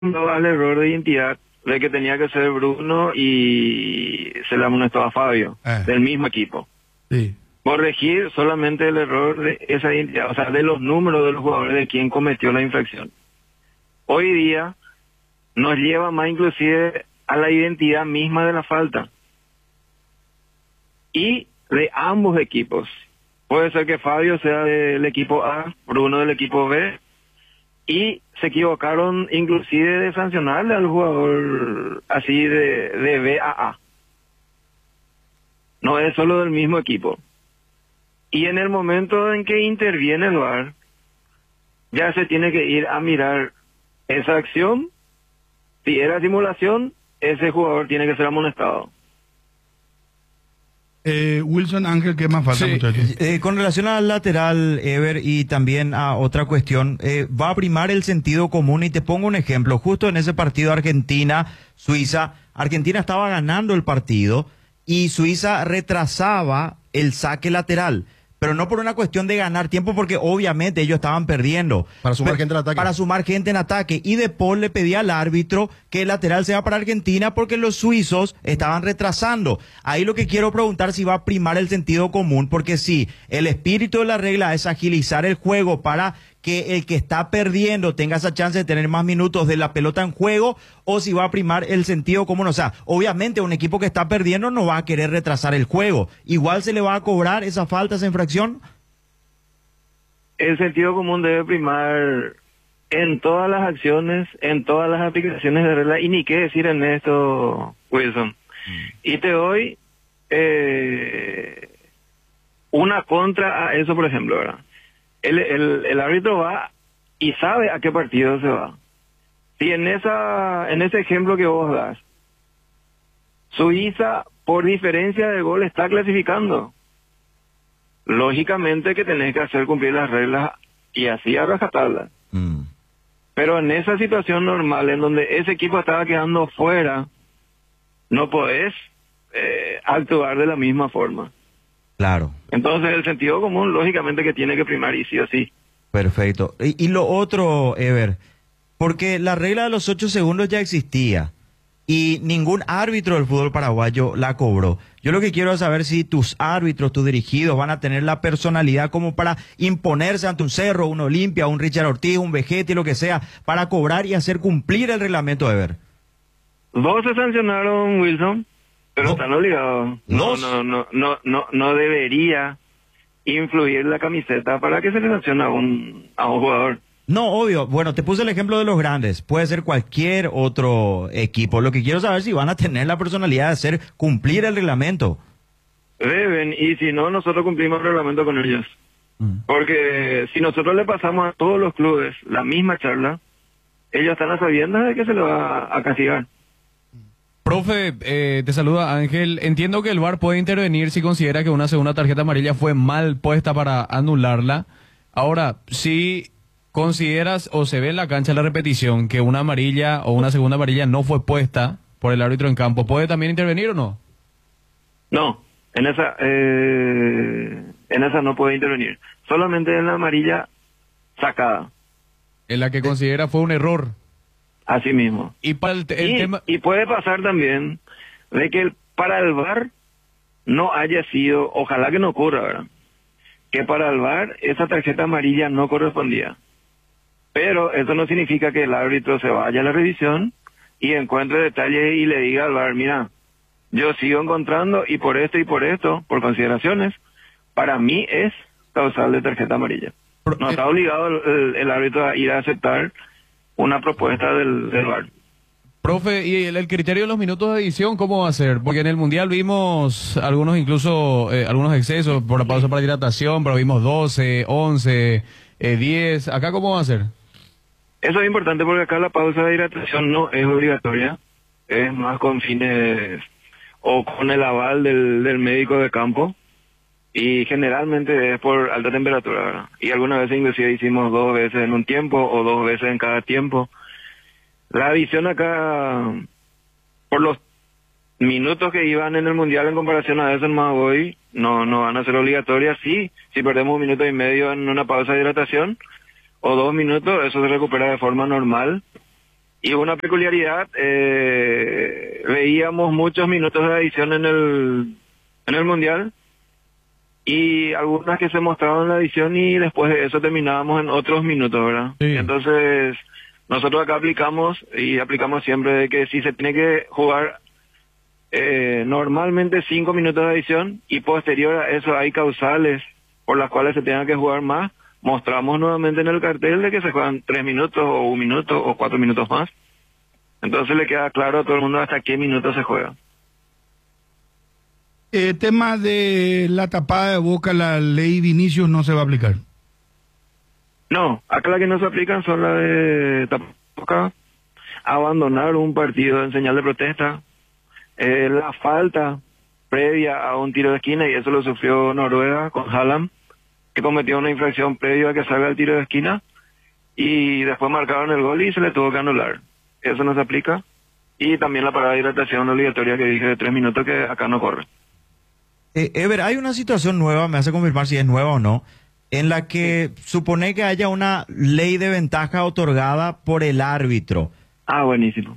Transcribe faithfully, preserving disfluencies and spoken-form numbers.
al error de identidad de que tenía que ser Bruno y se le amonestó a Fabio, Eh. del mismo equipo. Sí. Corregir solamente el error de esa identidad, o sea, de los números de los jugadores de quien cometió la infracción. Hoy día nos lleva más inclusive a la identidad misma de la falta. Y de ambos equipos. Puede ser que Fabio sea del equipo A, Bruno del equipo B, y se equivocaron inclusive de sancionarle al jugador así de, de B a A. No es solo del mismo equipo. Y en el momento en que interviene el V A R, ya se tiene que ir a mirar esa acción. Si era simulación, ese jugador tiene que ser amonestado. Eh, Wilson Ángel, ¿qué más falta, Sí, muchachos? Eh, con relación al lateral, Ever, y también a otra cuestión, eh, va a primar el sentido común y te pongo un ejemplo. Justo en ese partido Argentina-Suiza, Argentina estaba ganando el partido y Suiza retrasaba el saque lateral, pero no por una cuestión de ganar tiempo, porque obviamente ellos estaban perdiendo. Para sumar Pe- gente al ataque. Para sumar gente en ataque. Y De Paul le pedía al árbitro que el lateral sea para Argentina porque los suizos estaban retrasando. Ahí lo que quiero preguntar si va a primar el sentido común, porque sí, el espíritu de la regla es agilizar el juego para que el que está perdiendo tenga esa chance de tener más minutos de la pelota en juego, o si va a primar el sentido común. O sea, obviamente un equipo que está perdiendo no va a querer retrasar el juego. Igual se le va a cobrar esa falta, esa infracción. El sentido común debe primar en todas las acciones, en todas las aplicaciones de regla, y ni qué decir en esto, Wilson. Mm. Y te doy eh, una contra a eso, por ejemplo, ¿verdad? El, el, el árbitro va y sabe a qué partido se va. Si en esa en ese ejemplo que vos das, Suiza por diferencia de gol está clasificando, lógicamente que tenés que hacer cumplir las reglas y así a rajatabla. Mm. Pero en esa situación normal en donde ese equipo estaba quedando fuera, no podés eh, actuar de la misma forma. Claro. Entonces el sentido común lógicamente que tiene que primar y sí o sí. Perfecto. Y, y lo otro, Ever, porque la regla de los ocho segundos ya existía y ningún árbitro del fútbol paraguayo la cobró. Yo lo que quiero es saber si tus árbitros, tus dirigidos van a tener la personalidad como para imponerse ante un Cerro, un Olimpia, un Richard Ortiz, un Vegetti, lo que sea, para cobrar y hacer cumplir el reglamento, Ever. Dos se sancionaron, Wilson, pero no, están obligados. No, no, no, no, no, no debería influir la camiseta para que se le sancione a un, a un jugador. No, obvio. Bueno, te puse el ejemplo de los grandes. Puede ser cualquier otro equipo. Lo que quiero saber es si van a tener la personalidad de hacer cumplir el reglamento. Deben, y si no, nosotros cumplimos el reglamento con ellos. Mm. Porque si nosotros le pasamos a todos los clubes la misma charla, ellos están a sabiendas de que se le va a castigar. Profe, eh, te saluda Ángel. Entiendo que el V A R puede intervenir si considera que una segunda tarjeta amarilla fue mal puesta para anularla. Ahora, si consideras o se ve en la cancha la repetición que una amarilla o una segunda amarilla no fue puesta por el árbitro en campo, ¿puede también intervenir o no? No, en esa, eh, en esa no puede intervenir. Solamente en la amarilla sacada. En la que considera fue un error. Así mismo. Y, para el, el y, tema... y puede pasar también de que el, para el V A R no haya sido, ojalá que no ocurra, ¿verdad? Que para el V A R esa tarjeta amarilla no correspondía. Pero eso no significa que el árbitro se vaya a la revisión y encuentre detalles y le diga al V A R, mira, yo sigo encontrando y por esto y por esto, por consideraciones, para mí es causal de tarjeta amarilla. No está obligado el, el, el árbitro a ir a aceptar una propuesta del, del V A R. Profe, ¿y el, el criterio de los minutos de edición cómo va a ser? Porque en el Mundial vimos algunos incluso, eh, algunos excesos por la pausa para hidratación, pero vimos doce, once, eh, diez. ¿Acá cómo va a ser? Eso es importante porque acá la pausa de hidratación no es obligatoria, es más con fines o con el aval del, del médico de campo. Y generalmente es por alta temperatura, ¿verdad? Y algunas veces inclusive hicimos dos veces en un tiempo o dos veces en cada tiempo. La adición acá, por los minutos que iban en el Mundial en comparación a eso en más hoy, no, no van a ser obligatorias. Sí, si perdemos un minuto y medio en una pausa de hidratación o dos minutos, eso se recupera de forma normal. Y una peculiaridad, eh, veíamos muchos minutos de adición en el, en el Mundial y algunas que se mostraban en la edición y después de eso terminábamos en otros minutos, ¿verdad? Sí. Entonces, nosotros acá aplicamos y aplicamos siempre de que si se tiene que jugar eh, normalmente cinco minutos de adición y posterior a eso hay causales por las cuales se tenga que jugar más, mostramos nuevamente en el cartel de que se juegan tres minutos o un minuto o cuatro minutos más. Entonces le queda claro a todo el mundo hasta qué minuto se juega. El tema de la tapada de boca, la ley Vinicius no se va a aplicar. No, acá las que no se aplican son las de tapar, abandonar un partido en señal de protesta, eh, la falta previa a un tiro de esquina, y eso lo sufrió Noruega con Haaland, que cometió una infracción previa a que salga el tiro de esquina, y después marcaron el gol y se le tuvo que anular. Eso no se aplica. Y también la parada de hidratación obligatoria que dije de tres minutos, que acá no corre. Eh, Ever, hay una situación nueva, me hace confirmar si es nueva o no, en la que supone que haya una ley de ventaja otorgada por el árbitro. Ah, buenísimo.